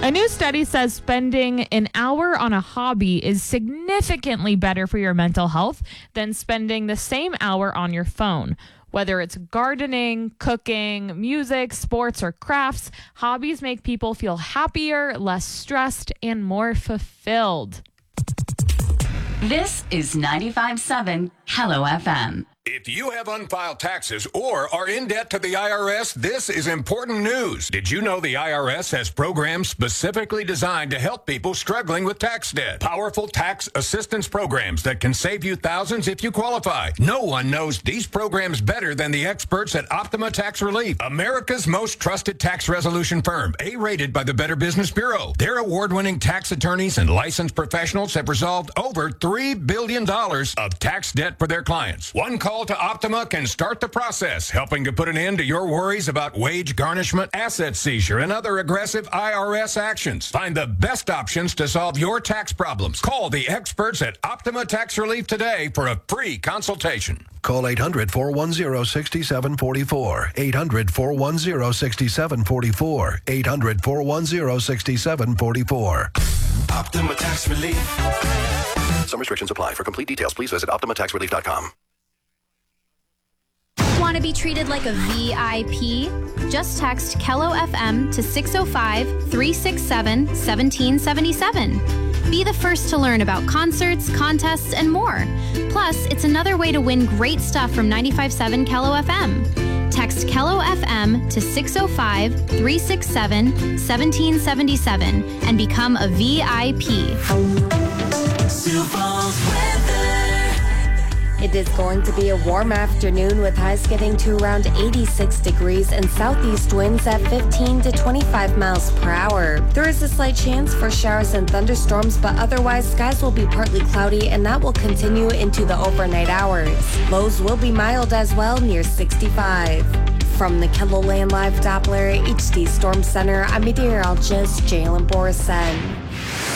A new study says spending an hour on a hobby is significantly better for your mental health than spending the same hour on your phone. Whether it's gardening, cooking, music, sports, or crafts, hobbies make people feel happier, less stressed, and more fulfilled. This is 95.7 Hello FM. If you have unfiled taxes or are in debt to the IRS, this is important news. Did you know the IRS has programs specifically designed to help people struggling with tax debt? Powerful tax assistance programs that can save you thousands if you qualify. No one knows these programs better than the experts at Optima Tax Relief, America's most trusted tax resolution firm, A-rated by the Better Business Bureau. Their award-winning tax attorneys and licensed professionals have resolved over $3 billion of tax debt for their clients. One call to Optima can start the process, helping to put an end to your worries about wage garnishment, asset seizure, and other aggressive IRS actions. Find the best options to solve your tax problems. Call the experts at Optima Tax Relief today for a free consultation. Call 800-410-6744. 800-410-6744. 800-410-6744. Optima Tax Relief. Some restrictions apply. For complete details, please visit OptimaTaxRelief.com. Want to be treated like a VIP? Just text Kello FM to 605-367-1777. Be the first to learn about concerts, contests, and more. Plus, it's another way to win great stuff from 95.7 Kello FM. Text Kello FM to 605-367-1777 and become a VIP. Sioux Falls weather. It is going to be a warm afternoon with highs getting to around 86 degrees and southeast winds at 15 to 25 miles per hour. There is a slight chance for showers and thunderstorms, but otherwise skies will be partly cloudy and that will continue into the overnight hours. Lows will be mild as well, near 65. From the KELOLAND Live Doppler HD Storm Center, I'm meteorologist Jalen Borison.